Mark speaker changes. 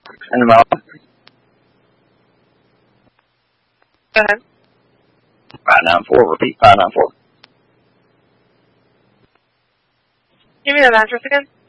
Speaker 1: in the mouth.
Speaker 2: Go ahead.
Speaker 1: 594, repeat 594.
Speaker 2: Give me the address again.